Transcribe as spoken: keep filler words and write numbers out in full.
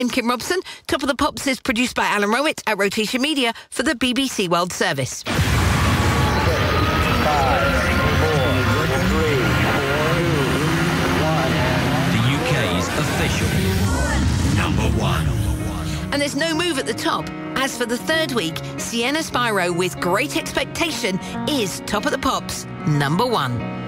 I'm Kim Robson. Top of the Pops is produced by Alan Rowett at Rotation Media for the B B C World Service. Five, four, three, two, one. The U K's official number one. And there's no move at the top. As for the third week, Sienna Spyro with Great Expectation is Top of the Pops number one.